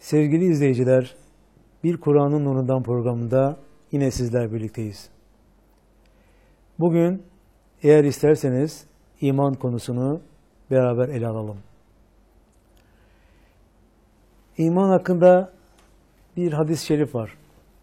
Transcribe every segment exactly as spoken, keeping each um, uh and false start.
Sevgili izleyiciler, Bir Kur'an'ın Nurundan programında yine sizler birlikteyiz. Bugün eğer isterseniz iman konusunu beraber ele alalım. İman hakkında bir hadis-i şerif var.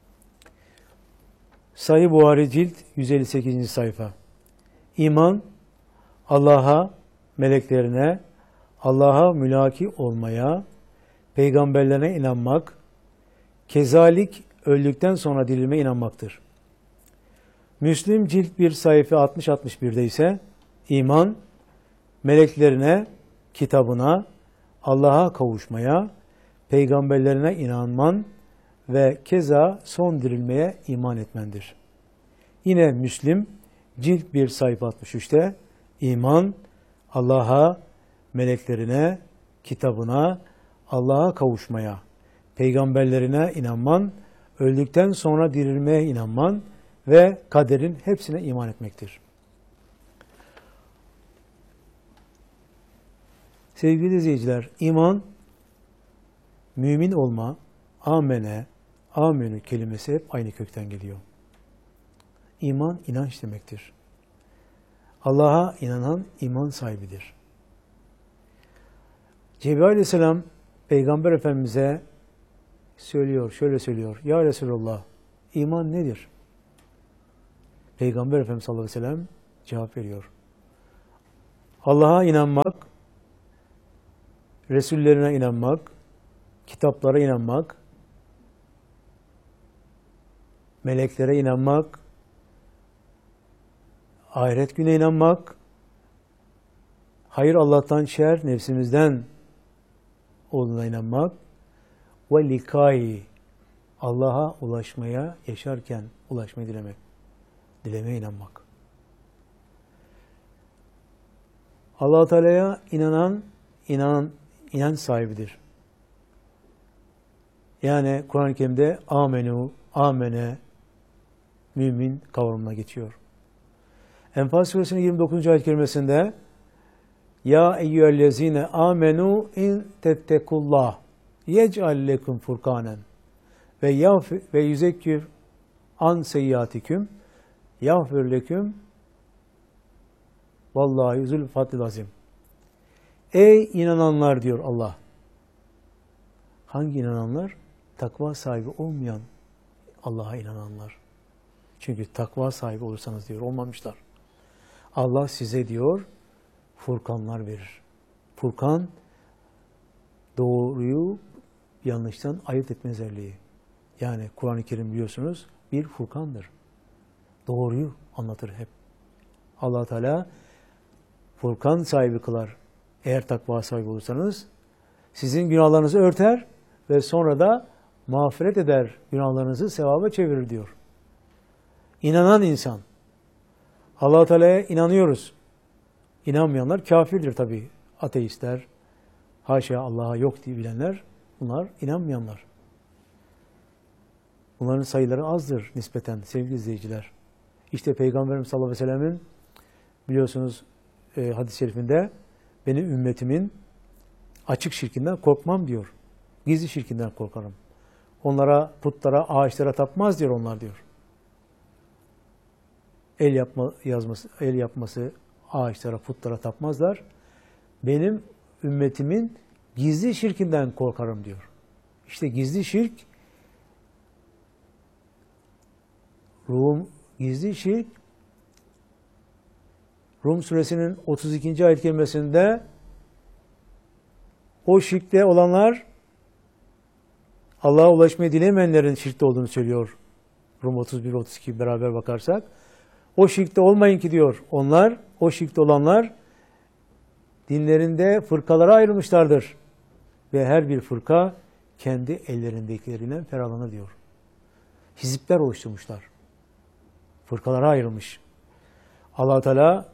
Sahih Buhari cilt yüz elli sekizinci sayfa. İman, Allah'a, meleklerine, Allah'a mülaki olmaya, peygamberlerine inanmak, kezalik öldükten sonra dirilmeye inanmaktır. Müslim cilt bir sayfa altmış altmış bir'de ise iman, meleklerine, kitabına, Allah'a kavuşmaya, peygamberlerine inanman ve keza son dirilmeye iman etmendir. Yine Müslim cilt bir sayfa altmış üç'te iman, Allah'a, meleklerine, kitabına, Allah'a kavuşmaya, peygamberlerine inanman, öldükten sonra dirilmeye inanman ve kaderin hepsine iman etmektir. Sevgili izleyiciler, iman, mümin olma, amene, amenü kelimesi hep aynı kökten geliyor. İman, inanç demektir. Allah'a inanan iman sahibidir. Cebrail Aleyhisselam Peygamber Efendimiz'e söylüyor, şöyle söylüyor. Ya Resulallah, iman nedir? Peygamber Efendimiz sallallahu aleyhi ve sellem cevap veriyor. Allah'a inanmak, Resullerine inanmak, kitaplara inanmak, meleklere inanmak, ahiret gününe inanmak, hayır Allah'tan, şer nefsimizden olduğuna inanmak ve likai, Allah'a ulaşmaya, yaşarken ulaşmayı dilemek, dilemeye inanmak. Allah-u Teala'ya inanan, inanan, inanç sahibidir. Yani Kur'an-ı Kerim'de amenu, amene, mümin kavramına geçiyor. Enfal Suresinin yirmi dokuzuncu ayet kerimesinde Ya eyyühellezine amenu in tettekullah yec'al lekum furkanen ve yağfir ve yüzekkir an seyyiatiküm yağfir leküm vallahi zul fadlil azim. Ey inananlar diyor Allah. Hangi inananlar? Takva sahibi olmayan Allah'a inananlar. Çünkü takva sahibi olursanız diyor olmamışlar. Allah size diyor furkanlar verir. Furkan doğruyu yanlıştan ayırt etme özelliği. Yani Kur'an-ı Kerim biliyorsunuz bir furkandır. Doğruyu anlatır hep. Allah Teala furkan sahibi kılar. Eğer takva sahibi olursanız sizin günahlarınızı örter ve sonra da mağfiret eder. Günahlarınızı sevaba çevirir diyor. İnanan insan. Allah Teala'ya inanıyoruz. İnanmayanlar kafirdir tabii. Ateistler, haşa Allah'a yok diye bilenler, bunlar inanmayanlar. Bunların sayıları azdır nispeten sevgili izleyiciler. İşte Peygamberimiz sallallahu aleyhi ve sellemin biliyorsunuz e, hadis-i şerifinde benim ümmetimin açık şirkinden korkmam diyor. Gizli şirkinden korkarım. Onlara, putlara, ağaçlara tapmaz diyor onlar diyor. El yapma, yazması, el yapması, ağaçlara, putlara tapmazlar. Benim ümmetimin gizli şirkinden korkarım diyor. İşte gizli şirk, Rum, gizli şirk, Rum suresinin otuz ikinci ayet kerimesinde o şirkte olanlar Allah'a ulaşmayı dilemeyenlerin şirkte olduğunu söylüyor. Rum otuz bir otuz iki beraber bakarsak. O şirkte olmayın ki diyor. Onlar, o şirkte olanlar dinlerinde fırkalara ayrılmışlardır. Ve her bir fırka kendi ellerindekilerine ferahlanır diyor. Hizipler oluşturmuşlar. Fırkalara ayrılmış. Allah Teala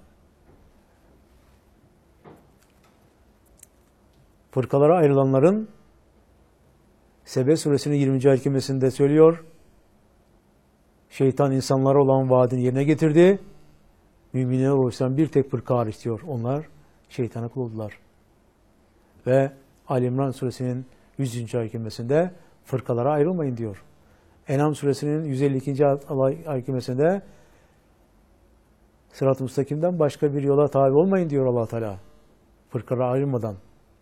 fırkalara ayrılanların Sebe suresinin yirminci ayet kerimesinde söylüyor. Şeytan insanlara olan vaadini yerine getirdi. Müminler oluşan bir tek fırka hariç diyor. Onlar şeytana kul oldular. Ve Ali İmran suresinin yüzüncü ayet kerimesinde fırkalara ayrılmayın diyor. En'am suresinin yüz elli ikinci ayet kerimesinde sırat-ı müstakimden başka bir yola tabi olmayın diyor Allah Teala. Fırkalara ayrılmadan.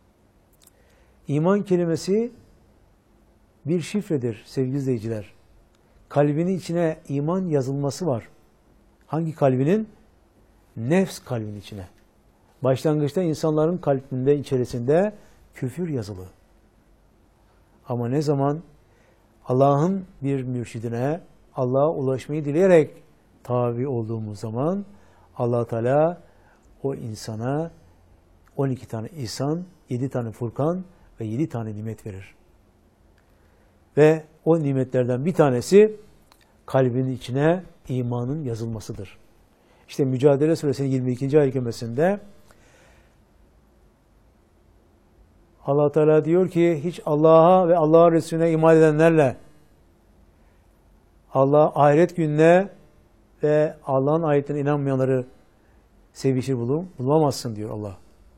İman kelimesi bir şifredir sevgili izleyiciler. Kalbinin içine iman yazılması var. Hangi kalbinin? Nefs kalbinin içine. Başlangıçta insanların kalbinde, içerisinde küfür yazılı. Ama ne zaman Allah'ın bir mürşidine, Allah'a ulaşmayı dileyerek tabi olduğumuz zaman Allah Teala o insana on iki tane ihsan, yedi tane Furkan ve yedi tane nimet verir. Ve o nimetlerden bir tanesi kalbinin içine imanın yazılmasıdır. İşte Mücadele Suresinin yirmi ikinci ayet kerimesinde Allah Teala diyor ki hiç Allah'a ve Allah'a Resulüne iman edenlerle Allah ahiret gününe ve Allah'ın ayetlerine inanmayanları sevişir bulun, bulamazsın diyor Allah.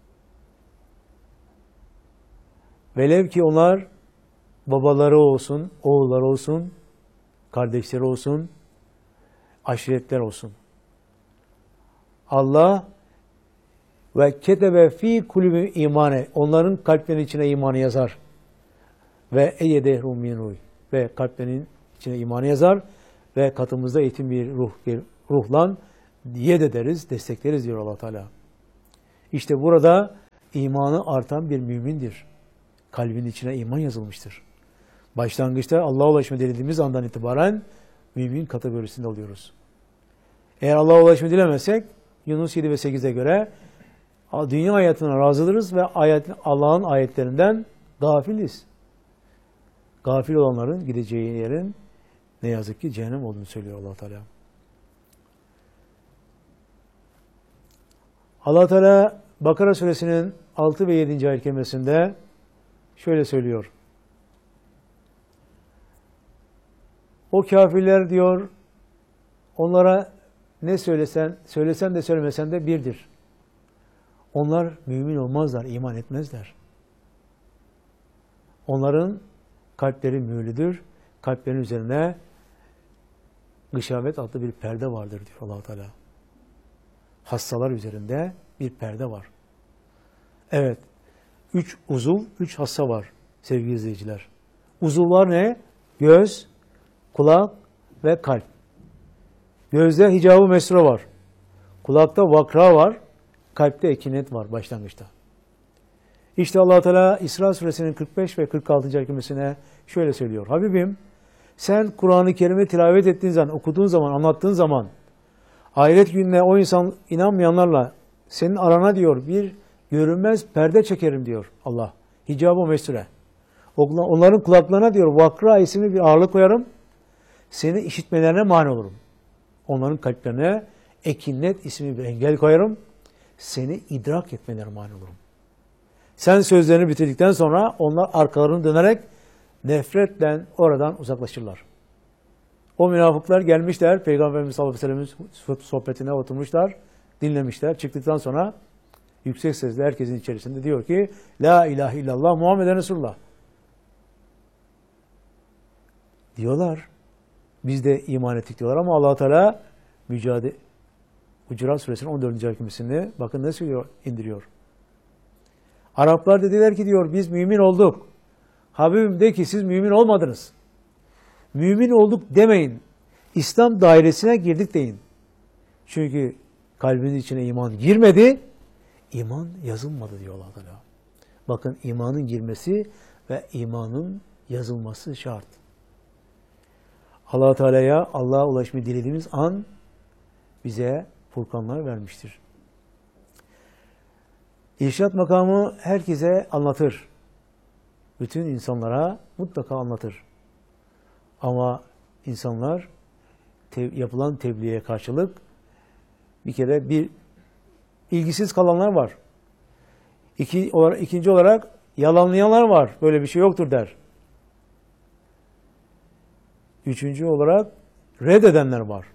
Velev ki onlar babaları olsun, oğulları olsun, kardeşleri olsun, aşiretler olsun. Allah ve ketebe fi kulübü imane, onların kalplerinin içine imanı yazar. Ve eyyedehrum min ruh, ve kalplerinin içine imanı yazar ve katımızda eğitim bir ruh ruhlan yed ederiz, destekleriz diyor Allah Teala. İşte burada imanı artan bir mümindir. Kalbinin içine iman yazılmıştır. Başlangıçta Allah'a ulaşma dilediğimiz andan itibaren mümin kategorisinde oluyoruz. Eğer Allah'a ulaşma dilemezsek Yunus yedi ve sekiz'e göre dünya hayatına razılırız ve ayet, Allah'ın ayetlerinden gafiliz. Gafil olanların gideceği yerin ne yazık ki cehennem olduğunu söylüyor Allah Teala. Allah Teala Bakara suresinin altı ve yedinci ayet kerimesinde şöyle söylüyor. O kafirler diyor, onlara ne söylesen, söylesen de söylemesen de birdir. Onlar mümin olmazlar, iman etmezler. Onların kalpleri mühürlüdür. Kalplerin üzerine gışavet adlı bir perde vardır diyor Allah Teala. Hastalar üzerinde bir perde var. Evet, üç uzuv, üç hassa var sevgili izleyiciler. Uzuvlar ne? Göz, kulak ve kalp. Gözde hicab-ı mesra var. Kulakta vakra var. Kalpte ekinet var başlangıçta. İşte Allah Teala İsra suresinin kırk beş ve kırk altıncı ayet kerimesine şöyle söylüyor. Habibim, sen Kur'an-ı Kerim'i tilavet ettiğin zaman, okuduğun zaman, anlattığın zaman ahiret gününe o insan inanmayanlarla senin arana diyor bir görünmez perde çekerim diyor Allah. Hicab-ı mesure. Onların kulaklarına diyor vakra isimli bir ağırlık koyarım. Seni işitmelerine mani olurum. Onların kalplerine ekinnet isimli bir engel koyarım. Seni idrak etmelerine mani olurum. Sen sözlerini bitirdikten sonra onlar arkalarını dönerek nefretle oradan uzaklaşırlar. O münafıklar gelmişler, Peygamberimiz sallallahu aleyhi ve sellem'in sohbetine oturmuşlar, dinlemişler. Çıktıktan sonra yüksek sesle herkesin içerisinde diyor ki La ilahe illallah Muhammeden Resulullah. Diyorlar. Biz de iman ettik diyorlar ama Allah Teala mücadele Hucurat suresinin on dördüncü ayet kerimesini bakın ne söylüyor, indiriyor. Araplar dediler ki diyor biz mümin olduk. Habibim de ki siz mümin olmadınız. Mümin olduk demeyin. İslam dairesine girdik deyin. Çünkü kalbinin içine iman girmedi. İman yazılmadı diyor Allah Teala. Bakın imanın girmesi ve imanın yazılması şart. Allah Teala'ya Allah'a ulaşmayı dilediğimiz an bize Furkanlar vermiştir. İrşad makamı herkese anlatır. Bütün insanlara mutlaka anlatır. Ama insanlar te- yapılan tebliğe karşılık bir kere bir ilgisiz kalanlar var. İki, olarak, ikinci olarak yalanlayanlar var. Böyle bir şey yoktur der. Üçüncü olarak reddedenler var.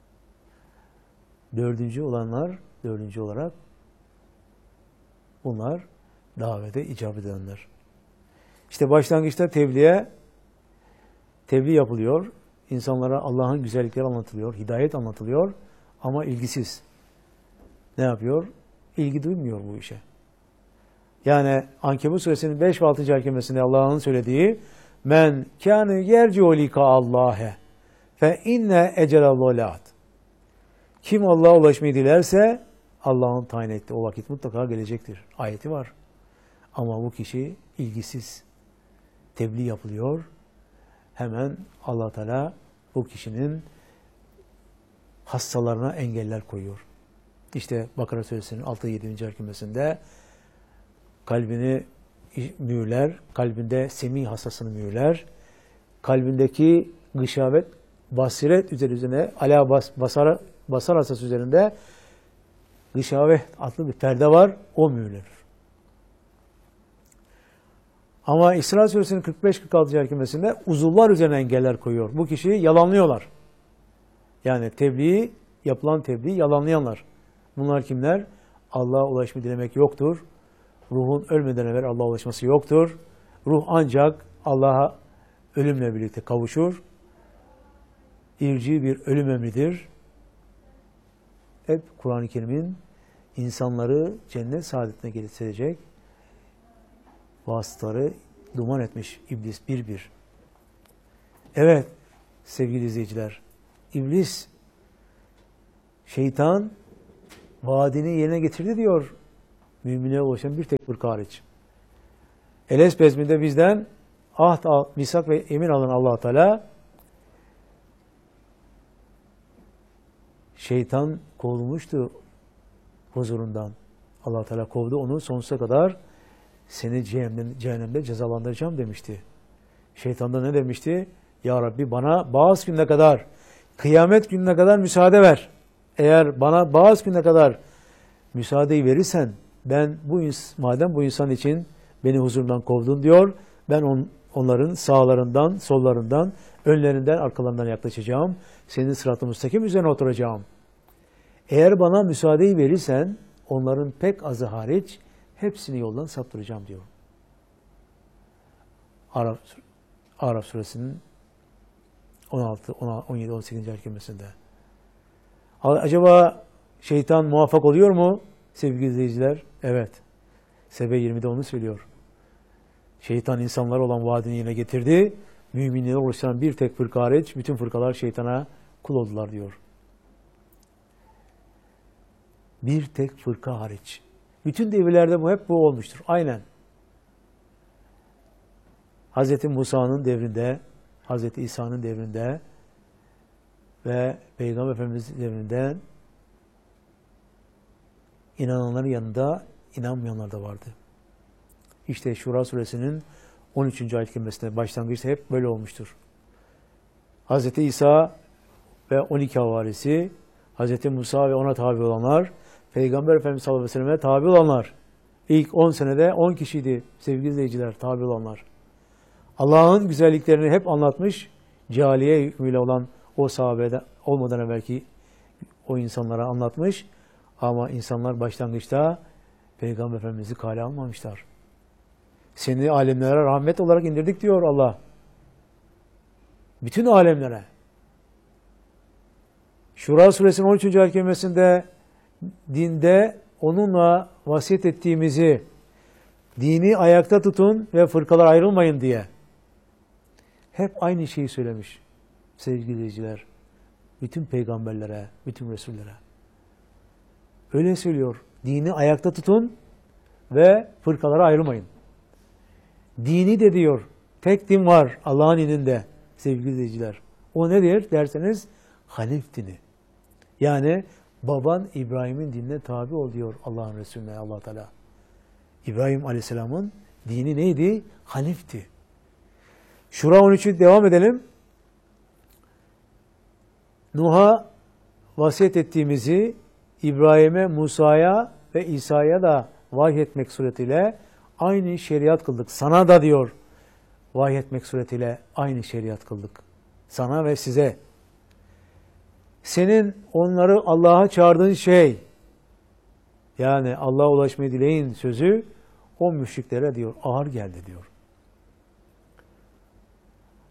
Dördüncü olanlar, dördüncü olarak bunlar davete icabet edenler. İşte başlangıçta tebliğe, tebliğ yapılıyor. İnsanlara Allah'ın güzellikleri anlatılıyor, hidayet anlatılıyor ama ilgisiz. Ne yapıyor? İlgi duymuyor bu işe. Yani Ankebut suresinin beş ve altıncı ayet kerimesinde Allah'ın söylediği men kâne yerci'u lika Allah'e fe inne ecelellahat. Kim Allah'a ulaşmayı dilerse Allah'ın tayin ettiği o vakit mutlaka gelecektir. Ayeti var. Ama bu kişi ilgisiz. Tebliğ yapılıyor. Hemen Allah Teala bu kişinin hastalarına engeller koyuyor. İşte Bakara suresinin altı yedinci ayet kerimesinde kalbini mühürler, kalbinde semih hastasını mühürler, kalbindeki gışavet, basiret üzerine, ala bas, basar, basar hastası üzerinde gışavet adlı bir perde var, o mühürlenir. Ama İsra suresinin kırk beş kırk altıncı ayet kerimesinde uzuvlar üzerine engeller koyuyor. Bu kişiyi yalanlıyorlar. Yani tebliği, yapılan tebliği yalanlayanlar. Bunlar kimler? Allah'a ulaşmayı dilemek yoktur. Ruhun ölmeden evvel Allah'a ulaşması yoktur. Ruh ancak Allah'a ölümle birlikte kavuşur. İrci bir ölüm emridir. Hep Kur'an-ı Kerim'in insanları cennet saadetine getirecek vasıtaları duman etmiş iblis bir bir. Evet sevgili izleyiciler, iblis, şeytan vaadini yerine getirdi diyor mümine ulaşan bir tek fırka hariç. Eles bezminde bizden ahd, misak ve emin alan Allah Teala şeytan kovulmuştu huzurundan. Allah Teala kovdu onu, sonsuza kadar seni cehennemde, cehennemde cezalandıracağım demişti. Şeytan da ne demişti? Ya Rabbi bana bazı gününe kadar, kıyamet gününe kadar müsaade ver. Eğer bana bazı gününe kadar müsaadeyi verirsen, ben bu madem bu insan için beni huzurundan kovdun diyor, ben on, onların sağlarından, sollarından, önlerinden, arkalarından yaklaşacağım. Senin sırat-ı müstakim üzerine oturacağım. Eğer bana müsaadeyi verirsen, onların pek azı hariç hepsini yoldan saptıracağım diyor. Araf, Araf suresinin on altı, on yedi, on sekizinci ayet kerimesinde. Acaba şeytan muvaffak oluyor mu sevgili izleyiciler? Evet. Sebe yirmide onu söylüyor. Şeytan insanlar olan vaadini yerine getirdi. Müminleri oluşturan bir tek fırka hariç bütün fırkalar şeytana kul oldular diyor. Bir tek fırka hariç. Bütün devirlerde bu hep bu olmuştur. Aynen. Hazreti Musa'nın devrinde, Hazreti İsa'nın devrinde ve Peygamber Efendimiz devrinde inananların yanında inanmayanlar da vardı. İşte Şura suresinin on üçüncü ayet kerimesinde başlangıçta hep böyle olmuştur. Hazreti İsa ve on iki havarisi, Hazreti Musa ve ona tabi olanlar, Peygamber Efendimiz sallallahu aleyhi ve selleme tabi olanlar, ilk on senede on kişiydi sevgili izleyiciler tabi olanlar. Allah'ın güzelliklerini hep anlatmış, cahiliye hükmüyle olan o sahabede olmadan evvelki o insanlara anlatmış ama insanlar başlangıçta Peygamber Efendimiz'i kale almamışlar. Seni alemlere rahmet olarak indirdik diyor Allah. Bütün alemlere. Şura suresinin on üçüncü ayet kerimesinde dinde onunla vasiyet ettiğimizi, dini ayakta tutun ve fırkalar ayrılmayın diye hep aynı şeyi söylemiş sevgili izleyiciler. Bütün peygamberlere, bütün resullere. Öyle söylüyor. Dini ayakta tutun ve fırkalara ayrılmayın. Dini de diyor. Tek din var Allah'ın ininde sevgili izleyiciler. O nedir derseniz Hanif dini. Yani baban İbrahim'in dinine tabi ol diyor Allah'ın Resulüne Allah Teala. İbrahim Aleyhisselam'ın dini neydi? Hanif'ti. Şura on üçü devam edelim. Nuh'a vasiyet ettiğimizi İbrahim'e, Musa'ya ve İsa'ya da vahyetmek suretiyle aynı şeriat kıldık. Sana da diyor vahyetmek suretiyle aynı şeriat kıldık. Sana ve size. Senin onları Allah'a çağırdığın şey, yani Allah'a ulaşmayı dileyin sözü o müşriklere diyor ağır geldi diyor.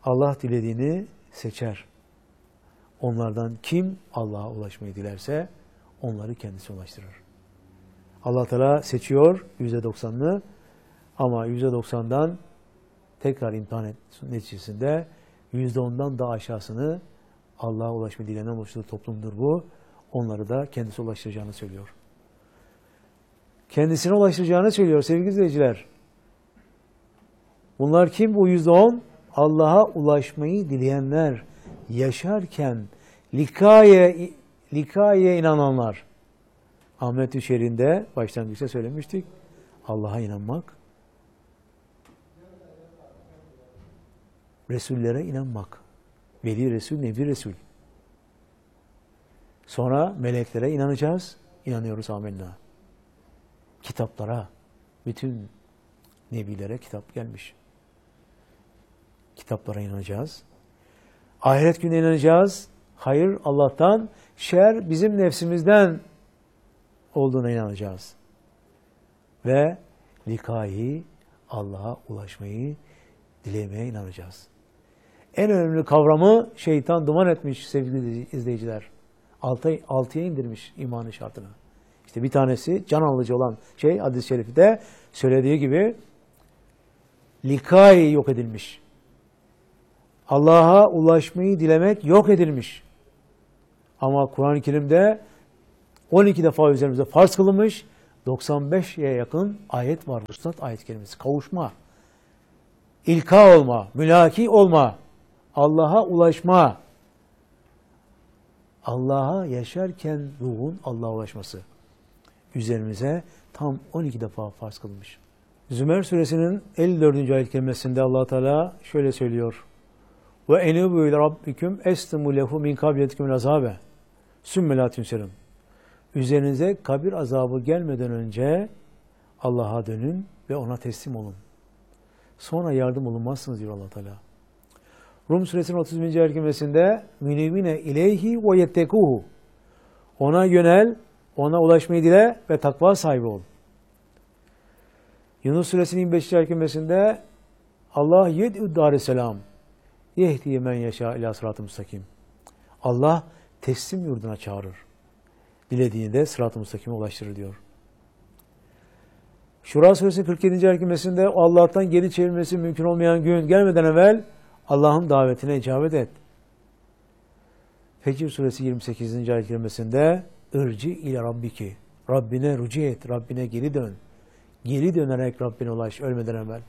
Allah dilediğini seçer. Onlardan kim Allah'a ulaşmayı dilerse onları kendisi ulaştırır. Allah Teala seçiyor yüzde doksanını ama yüzde doksandan tekrar imtihan et, neticesinde yüzde ondan daha aşağısını Allah'a ulaşmayı dilenen oluşturduğu toplumdur bu. Onları da kendisi ulaştıracağını söylüyor. Kendisine ulaştıracağını söylüyor sevgili izleyiciler. Bunlar kim bu yüzde on? Allah'a ulaşmayı dileyenler, yaşarken likaya, likaya inananlar. Ahmet Üşer'inde başlangıçta söylemiştik. Allah'a inanmak, Resullere inanmak. Veli Resul, Nebi Resul. Sonra meleklere inanacağız. İnanıyoruz, amenna. Kitaplara, bütün nebilere kitap gelmiş. Kitaplara inanacağız. Ahiret gününe inanacağız. Hayır Allah'tan, şer bizim nefsimizden olduğuna inanacağız. Ve likayı, Allah'a ulaşmayı dilemeye inanacağız. En önemli kavramı şeytan duman etmiş sevgili izleyiciler. Altı, altıya indirmiş imanın şartını. İşte bir tanesi can alıcı olan şey hadis-i şerifte söylediği gibi likay yok edilmiş. Allah'a ulaşmayı dilemek yok edilmiş. Ama Kur'an-ı Kerim'de on iki defa üzerimize farz kılınmış, doksan beşe yakın ayet var. Vuslat ayet kelimesi. Kavuşma, ilka olma, mülaki olma, Allah'a ulaşma, Allah'a yaşarken ruhun Allah'a ulaşması üzerimize tam on iki defa farz kılınmış. Zümer suresinin elli dördüncü ayet kelimesinde Allah Teala şöyle söylüyor. Ve enubu ile rabbikum estimu lehu min kabliyetikumul azabe sümme la tunserun. Üzerinize kabir azabı gelmeden önce Allah'a dönün ve ona teslim olun. Sonra yardım olunmazsınız diyor Allah Teala. Rum suresinin otuz birinci ayet kelimesinde münibine ileyhi ve yettekuhu. Ona yönel, ona ulaşmayı dile ve takva sahibi ol. Yunus suresinin yirmi beşinci ayet kelimesinde Allah yed'u darisselam yehdiye men yeşâ ilâ sırat-ı müstakim. Allah teslim yurduna çağırır. Dilediğini de sırat-ı müstakime ulaştırır diyor. Şura suresinin kırk yedinci ayet kelimesinde Allah'tan geri çevirmesi mümkün olmayan gün gelmeden evvel Allah'ın davetine icabet et. Fecr suresi yirmi sekizinci ayet kelimesinde irci ile rabbiki. Rabbine rücu et, Rabbine geri dön. Geri dönerek Rabbine ulaş ölmeden evvel.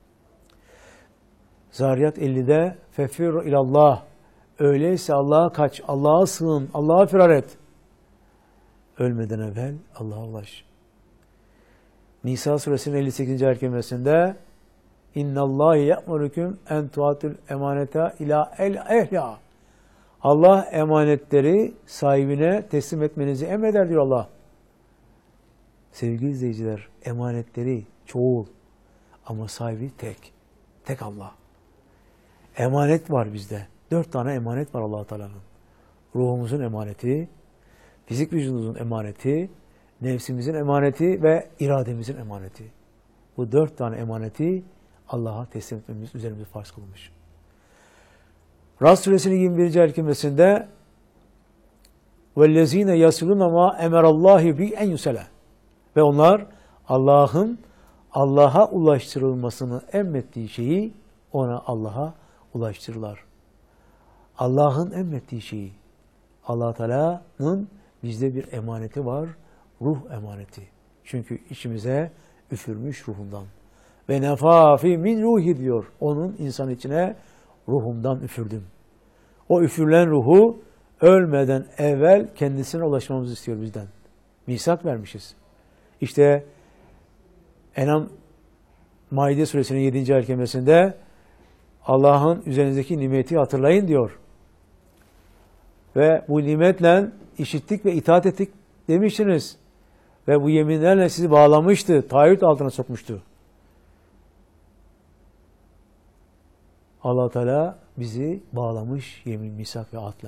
Zariyat ellide fefir ilallah. Öyleyse Allah'a kaç, Allah'a sığın, Allah'a firar et. Ölmeden evvel Allah'a ulaş. Nisa suresinin elli sekizinci ayet kelimesinde İnnallâhi ya'murukum en tuatul emaneta ila el ehla. Allah emanetleri sahibine teslim etmenizi emreder diyor Allah. Sevgili izleyiciler, emanetleri çoğul ama sahibi tek. Tek Allah. Emanet var bizde. Dört tane emanet var Allah Teala'nın. Ruhumuzun emaneti, fizik vücudumuzun emaneti, nefsimizin emaneti ve irademizin emaneti. Bu dört tane emaneti Allah'a teslim etmemiz üzerimize farz kılınmış. Ras suresinin yirmi birinci ayet kelimesinde وَالَّذ۪ينَ يَسْلُونَ مَا اَمَرَ اللّٰهِ بِي اَنْ يُسَلَى. Ve onlar Allah'ın Allah'a ulaştırılmasını emrettiği şeyi ona Allah'a ulaştırırlar. Allah'ın emrettiği şeyi. Allah Teala'nın bizde bir emaneti var. Ruh emaneti. Çünkü içimize üfürmüş ruhundan. Ve nefafi min ruhi diyor. Onun insan içine ruhumdan üfürdüm. O üfürülen ruhu ölmeden evvel kendisine ulaşmamızı istiyor bizden. Misak vermişiz. İşte Enam Maide suresinin yedinci ayet kelimesinde Allah'ın üzerinizdeki nimeti hatırlayın diyor. Ve bu nimetle işittik ve itaat ettik demiştiniz. Ve bu yeminlerle sizi bağlamıştı, taahhüt altına sokmuştu. Allah Teala bizi bağlamış yemin, misak ve ahdle.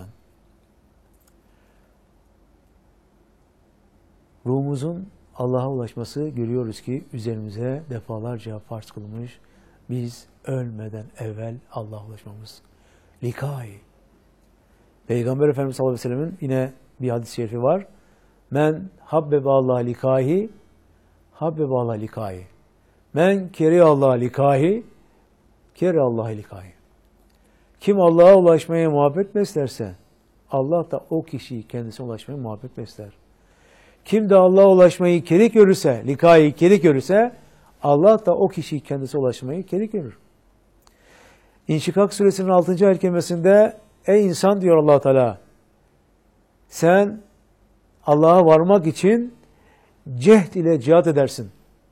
Ruhumuzun Allah'a ulaşması görüyoruz ki üzerimize defalarca farz kılınmış, Biz ölmeden evvel Allah'a ulaşmamız. Likai. Peygamber Efendimiz sallallahu aleyhi ve sellem'in yine bir hadis-i şerifi var. Men habbebe Allah likahi habbebe Allah likahi. Men keri Allah likahi keri Allah likahi. Kim Allah'a ulaşmaya muhabbet beslerse Allah da o kişiyi kendisine ulaşmaya muhabbet besler. Kim de Allah'a ulaşmayı kerik görürse, likahi kerik görürse Allah da o kişiyi kendisine ulaşmayı kerik görür. İnşikak suresinin altıncı ayet kerimesinde ey insan diyor Allah Teala, sen Allah'a varmak için cehd ile cihat edersin.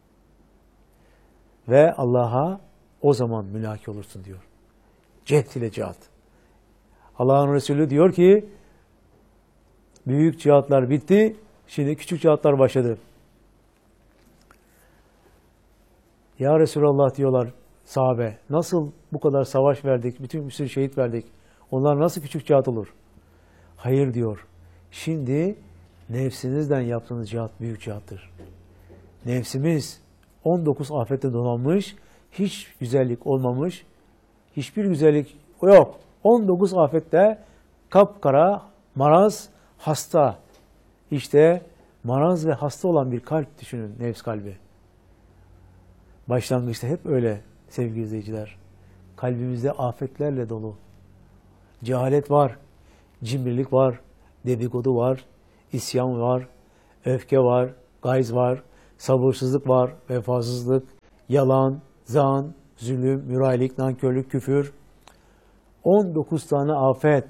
Ve Allah'a o zaman mülaki olursun diyor. Cehd ile cihat. Allah'ın Resulü diyor ki büyük cihatlar bitti, şimdi küçük cihatlar başladı. Ya Resulallah diyorlar sahabe, nasıl bu kadar savaş verdik, bütün bir sürü şehit verdik, onlar nasıl küçük cihat olur? Hayır diyor, şimdi nefsinizden yaptığınız cihat büyük cihattır. Nefsimiz on dokuz afette donanmış, hiç güzellik olmamış, hiçbir güzellik yok. on dokuz afette kapkara, maraz, hasta. İşte maraz ve hasta olan bir kalp düşünün, nefs kalbi. Başlangıçta hep öyle sevgili izleyiciler. Kalbimizde afetlerle dolu. Cehalet var, cimrilik var, dedikodu var, isyan var, öfke var, gayz var, sabırsızlık var, vefasızlık, yalan, zan, zulüm, mürailik, nankörlük, küfür. on dokuz tane afet.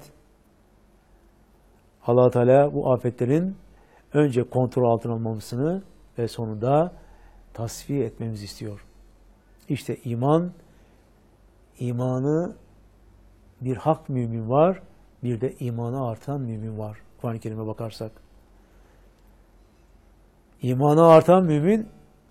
Allah Teala bu afetlerin önce kontrol altına almamızını ve sonunda tasfiye etmemizi istiyor. İşte iman, imanı bir hak mümin var, bir de imanı artan mümin var. Kur'an-ı Kerim'e bakarsak. İmanı artan mümin,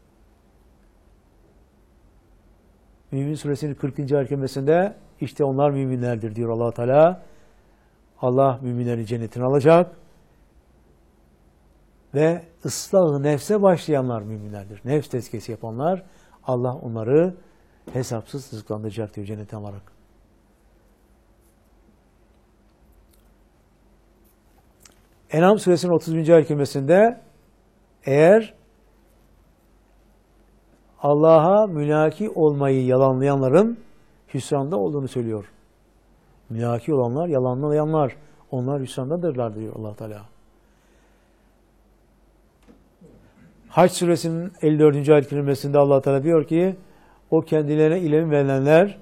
Mümin Suresinin kırkıncı ayet kerimesinde işte onlar müminlerdir diyor Allah Teala. Allah müminleri cennetine alacak ve ıslah-ı nefse başlayanlar müminlerdir. Nefs tezkiyesi yapanlar, Allah onları hesapsız rızıklandıracak diyor cennete alarak. En'am Suresinin otuz birinci ayet kerimesinde eğer Allah'a mülaki olmayı yalanlayanların hüsranda olduğunu söylüyor. Mülaki olanlar, yalanlayanlar, onlar hüsrandadırlar diyor Allah Teala. Hac Suresinin elli dördüncü ayet kerimesinde Allah Teala diyor ki o kendilerine ilim verilenler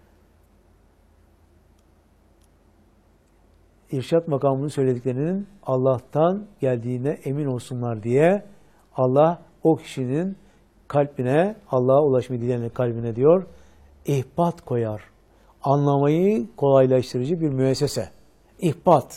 irşat makamının söylediklerinin Allah'tan geldiğine emin olsunlar diye Allah o kişinin kalbine, Allah'a ulaşmayı dileyenlerin kalbine diyor, ihbat koyar. Anlamayı kolaylaştırıcı bir müessese. İhbat.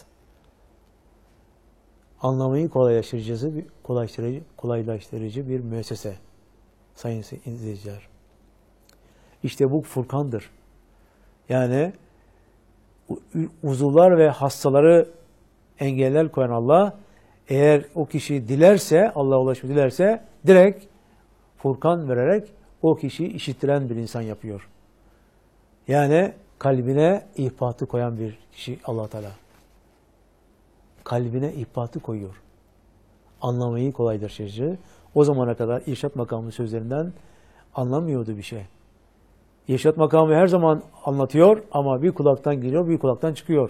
Anlamayı kolaylaştırıcı, kolaylaştırıcı, kolaylaştırıcı bir müessese. Sayın izleyiciler. İşte bu Furkan'dır. Yani uzuvlar ve hastaları engeller koyan Allah, eğer o kişi dilerse, Allah'a ulaşmayı dilerse, direkt Furkan vererek o kişiyi işittiren bir insan yapıyor. Yani kalbine ihbatı koyan bir kişi Allah Teala. Kalbine ihbatı koyuyor. Anlamayı kolaylaştırıcı. O zamana kadar irşat makamı sözlerinden anlamıyordu bir şey. İrşat makamı her zaman anlatıyor ama bir kulaktan giriyor, bir kulaktan çıkıyor.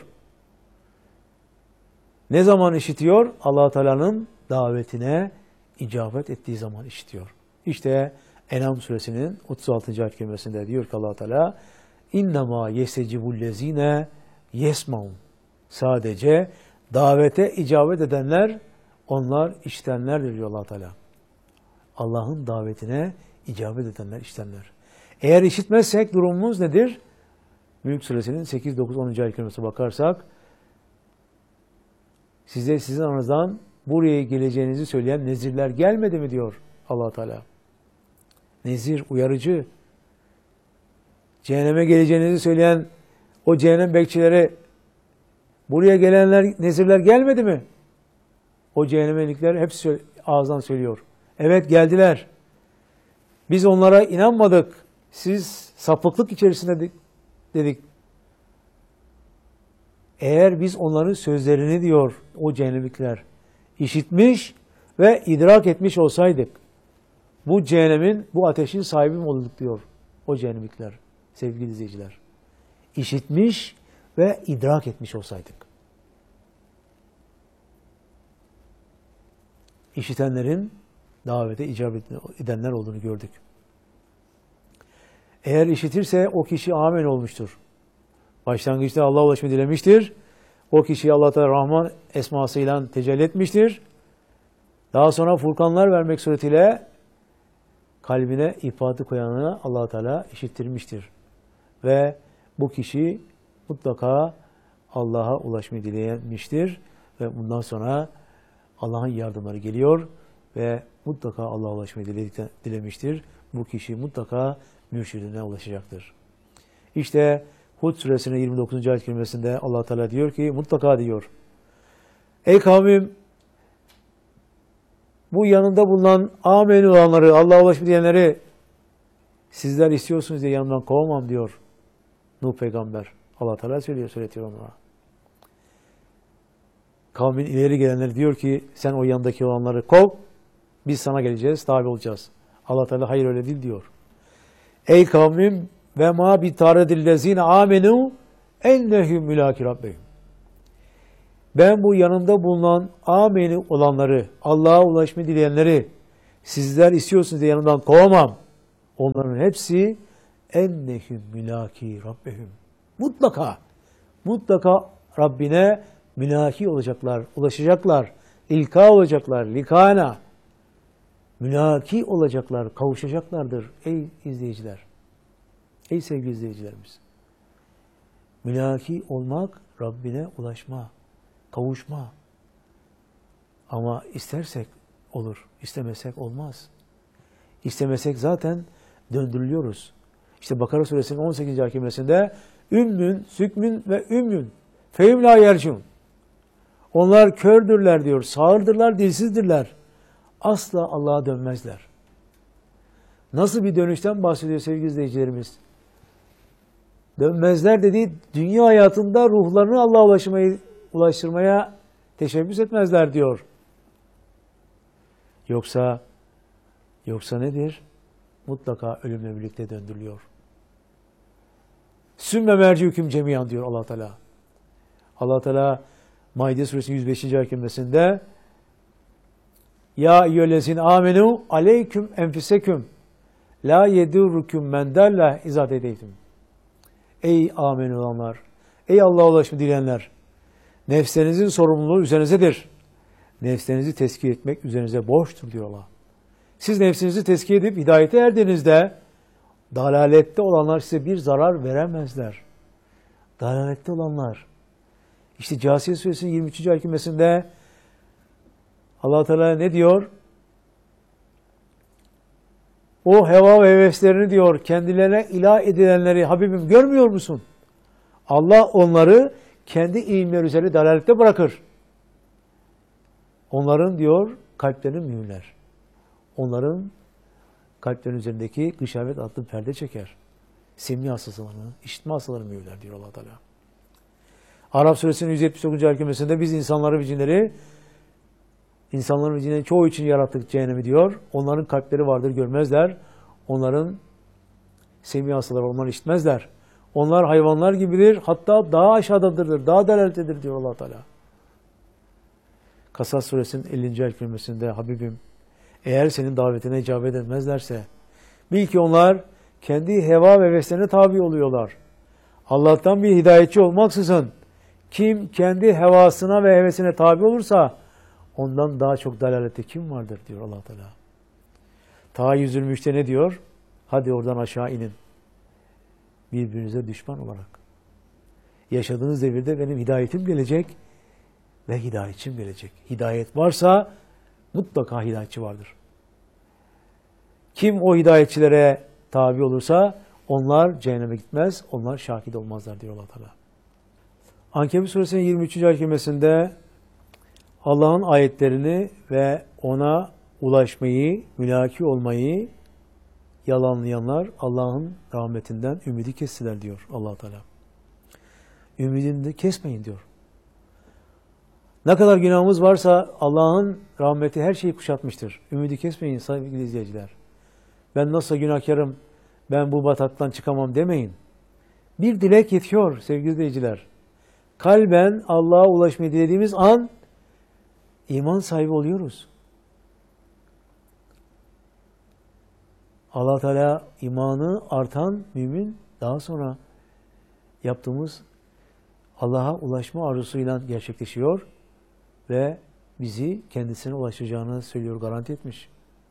Ne zaman işitiyor? Allah Teala'nın davetine icabet ettiği zaman işitiyor. İşte En'am Suresinin otuz altıncı ayet kerimesinde diyor ki Allah Teala İnnemâ yesecibullezîne yesmaun. Sadece davete icabet edenler, onlar işitenlerdir diyor Allah Teala. Allah'ın davetine icabet edenler, işitenler. Eğer işitmezsek durumumuz nedir? Mülk Suresinin sekiz, dokuz, onuncu ayet kerimesine bakarsak size sizin aranızdan buraya geleceğinizi söyleyen nezirler gelmedi mi diyor Allah Teala. Nezir, uyarıcı. Cehenneme geleceğinizi söyleyen o cehennem bekçileri, buraya gelenler, nezirler gelmedi mi? O cehennemlikler hepsi ağızdan söylüyor. Evet geldiler. Biz onlara inanmadık. siz sapıklık içerisinde dedik. Eğer biz onların sözlerini diyor o cehennemlikler işitmiş ve idrak etmiş olsaydık bu cehennemin, bu ateşin sahibi mi olduk diyor o cehennemlikler sevgili izleyiciler. İşitmiş ve idrak etmiş olsaydık. İşitenlerin davete icabet edenler olduğunu gördük. Eğer işitirse o kişi amin olmuştur. Başlangıçta Allah'a ulaşmayı dilemiştir. O kişiyi Allah Teala Rahman esmasıyla tecelli etmiştir. Daha sonra furkanlar vermek suretiyle kalbine ifatı koyanına Allah Teala işittirmiştir. Ve bu kişi mutlaka Allah'a ulaşmayı dilemiştir. Ve bundan sonra Allah'ın yardımları geliyor ve mutlaka Allah'a ulaşmayı dilemiştir. Bu kişi mutlaka mürşidine ulaşacaktır. İşte Hud suresinin yirmi dokuzuncu ayet kerimesinde Allah Teala diyor ki mutlaka diyor. Ey kavmim, bu yanında bulunan amin olanları, Allah'a ulaşmayı diyenleri sizler istiyorsunuz diye yanımdan kovamam diyor Nuh peygamber. Allah Teala söylüyor, söyletiyor onlara. Kavmin ileri gelenleri diyor ki sen o yanındaki olanları kov, biz sana geleceğiz, tabi olacağız. Allah Teala hayır öyle değil diyor. Ey kavmim ve ma bi taredillezine amenu ennehum mülaki rabbihim. Ben bu yanımda bulunan ameni olanları, Allah'a ulaşmayı dileyenleri sizler istiyorsunuz diye yanımdan kovamam. Onların hepsi ennehum mülaki rabbihim. Mutlaka, mutlaka Rabbine mülaki olacaklar, ulaşacaklar, ilka olacaklar, likana. Mülaki olacaklar, kavuşacaklardır ey izleyiciler. Ey sevgili izleyicilerimiz. Mülaki olmak, Rabbine ulaşma, kavuşma. Ama istersek olur, istemesek olmaz. İstemesek zaten döndürülüyoruz. İşte Bakara suresinin on sekizinci ayet kerimesinde ümmün, sükmün ve ümmün fehim la yercun. Onlar kördürler diyor, sağırdırlar, dilsizdirler. Asla Allah'a dönmezler. Nasıl bir dönüşten bahsediyor sevgili izleyicilerimiz? Dönmezler dediği dünya hayatında ruhlarını Allah'a ulaşmayı, ulaştırmaya teşebbüs etmezler diyor. Yoksa yoksa nedir? Mutlaka ölümle birlikte döndürülüyor. Sümme merciüküm cemiyan diyor Allah Teala. Allah Teala Maide suresinin yüz beşinci ayet kerimesinde ya eyyühellezine amenu aleyküm enfiseküm la yedurrukum men dalla izâ hedeytum. Ey amin olanlar, ey Allah'a ulaşmayı dileyenler, nefslerinizin sorumluluğu üzerinizdedir. Nefslerinizi tezkiye etmek üzerinize borçtur diyor Allah. Siz nefsinizi tezkiye edip hidayete erdiğinizde dalalette olanlar size bir zarar veremezler. Dalalette olanlar. İşte Câsiye suresinin yirmi üçüncü ayet kerimesinde Allah Teala ne diyor? O heva ve heveslerini diyor kendilerine ilah edilenleri Habibim görmüyor musun? Allah onları kendi ilimleri üzerine dalalette bırakır. Onların diyor kalplerini mühürler. Onların kalplerin üzerindeki gışavet adlı perde çeker. Semî hastalarını, işitme hastalarını mühürler diyor Allah Teala. Araf suresinin yüz yetmiş dokuzuncu ayet kerimesinde biz insanları ve cinleri İnsanların ve cinlerin çoğu için yarattık cehennemi diyor. Onların kalpleri vardır, görmezler. Onların semî hastaları, onlar işitmezler. Onlar hayvanlar gibidir, hatta daha aşağıdadır, daha dalalettedir diyor Allah Teala. Kasas suresinin ellinci ayet kerimesinde Habibim, eğer senin davetine icabet etmezlerse, bil ki onlar kendi heva ve heveslerine tabi oluyorlar. Allah'tan bir hidayetçi olmaksızın, kim kendi hevasına ve hevesine tabi olursa, ondan daha çok dalalette kim vardır diyor Allah Teala. Ta yüz yirmi üçte ne diyor? Hadi oradan aşağı inin. Birbirinize düşman olarak. Yaşadığınız devirde benim hidayetim gelecek ve hidayetçim gelecek. Hidayet varsa mutlaka hidayetçi vardır. Kim o hidayetçilere tabi olursa onlar cehenneme gitmez, onlar şahit olmazlar diyor Allah Teala. Ankebut suresinin yirmi üçüncü ayet kerimesinde Allah'ın ayetlerini ve ona ulaşmayı, mülaki olmayı yalanlayanlar Allah'ın rahmetinden ümidi kestiler diyor Allah Teala. Ümidini de kesmeyin diyor. Ne kadar günahımız varsa Allah'ın rahmeti her şeyi kuşatmıştır. Ümidi kesmeyin sevgili izleyiciler. Ben nasıl günahkarım, ben bu bataktan çıkamam demeyin. Bir dilek yetiyor sevgili izleyiciler. Kalben Allah'a ulaşmayı dilediğimiz an iman sahibi oluyoruz. Allah Teala imanı artan mümin daha sonra yaptığımız Allah'a ulaşma arzusuyla gerçekleşiyor ve bizi kendisine ulaşacağını söylüyor, garanti etmiş.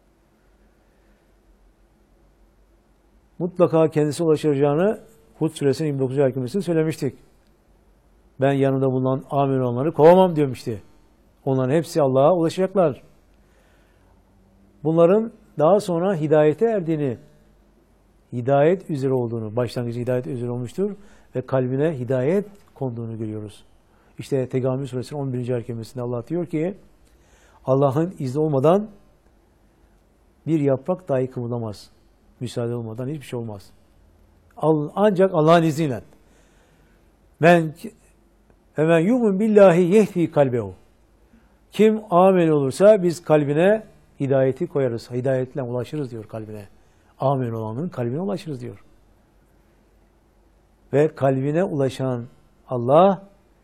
Mutlaka kendisine ulaşacağını Hud suresinin yirmi dokuzuncu ayetinde söylemiştik. Ben yanında bulunan amin olanları kovamam demişti. Onların hepsi Allah'a ulaşacaklar. Bunların daha sonra hidayete erdiğini, hidayet üzere olduğunu, başlangıcı hidayet üzere olmuştur ve kalbine hidayet konduğunu görüyoruz. İşte Tegamül suresinin on birinci ayetinde Allah diyor ki, Allah'ın izni olmadan bir yaprak dahi kımıldamaz. Müsaade olmadan hiçbir şey olmaz. Ancak Allah'ın izniyle. Men hemen yumun billahi yehdi kalbehu. Kim amin olursa biz kalbine hidayeti koyarız. Hidayetle ulaşırız diyor kalbine. Amin olanın kalbine ulaşırız diyor. Ve kalbine ulaşan Allah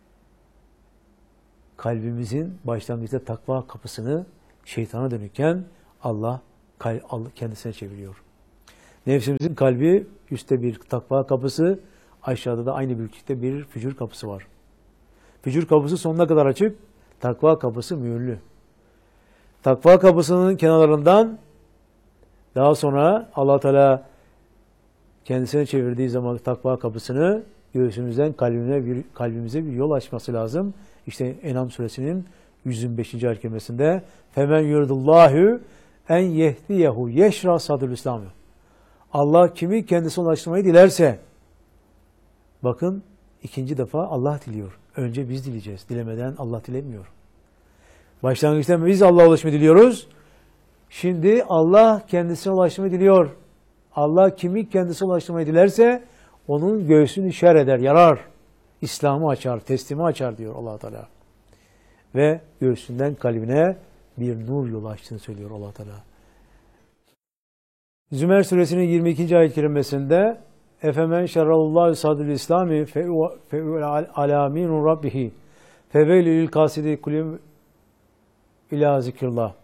kalbimizin başlangıçta takva kapısını şeytana dönükken Allah kendisine çeviriyor. Nefsimizin kalbi üstte bir takva kapısı, aşağıda da aynı büyüklükte bir fücur kapısı var. Fücur kapısı sonuna kadar açık, takva kapısı mühürlü. Takva kapısının kenarlarından daha sonra Allah Teala kendisine çevirdiği zaman takva kapısını göğsümüzden kalbine bir, kalbimize bir yol açması lazım. İşte En'am suresinin yüz yirmi beşinci ayet-i femen yuridullahu en yehdiyehu yeşra sadrul İslam'ı. Allah kimi kendisine ulaştırmayı dilerse, bakın ikinci defa Allah diliyor. Önce biz dileyeceğiz. Dilemeden Allah dilemiyor. Başlangıçta biz Allah'a ulaşmayı diliyoruz. Şimdi Allah kendisine ulaşmayı diliyor. Allah kimi kendisine ulaştırmayı dilerse onun göğsünü şer eder, yarar. İslam'ı açar, teslimi açar diyor Allah Teala. Ve göğsünden kalbine bir nur yolu açtığını söylüyor Allah Teala. Zümer suresinin yirmi ikinci ayet-i kerimesinde Efemen şerrallahu sadrul İslami fe'u alaminu rabbihi feveylül kasidi kulim ila zikrillah.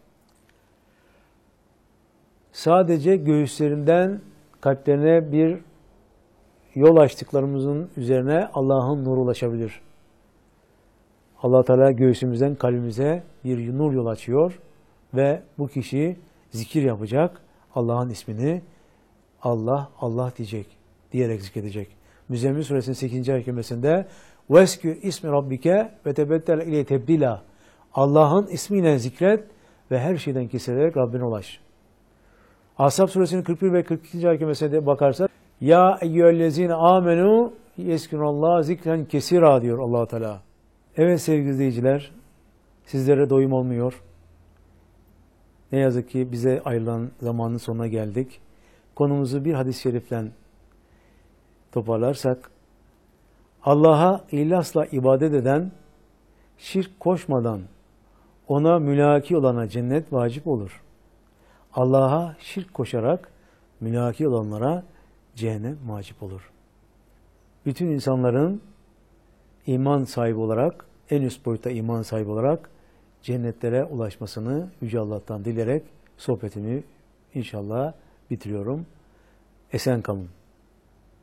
Sadece göğüslerinden kalplerine bir yol açtıklarımızın üzerine Allah'ın nuru ulaşabilir. Allah Teala göğsümüzden kalbimize bir nur yol açıyor ve bu kişi zikir yapacak. Allah'ın ismini Allah, Allah diyecek, diyerek zikredecek. Müzzemmil suresinin sekizinci ayet-i وَاسْكُ ismi rabbike ve tebeddel ile tebdila. Allah'ın ismiyle zikret ve her şeyden kesilerek Rabbine ulaş. Ashab suresinin kırk bir ve kırk ikinci ayet-i bakarsak ya eyyühellezine amenu yeskunallah zikren kesira diyor Allah Teala. Evet sevgili izleyiciler, sizlere doyum olmuyor. Ne yazık ki bize ayrılan zamanın sonuna geldik. Konumuzu bir hadis-i şerifle toparlarsak, Allah'a ihlasla ibadet eden, şirk koşmadan ona mülaki olana cennet vacip olur. Allah'a şirk koşarak mülaki olanlara cehennem vacip olur. Bütün insanların iman sahibi olarak, en üst boyutta iman sahibi olarak cennetlere ulaşmasını Yüce Allah'tan dilerek sohbetimi inşallah bitiriyorum. Esen kalın.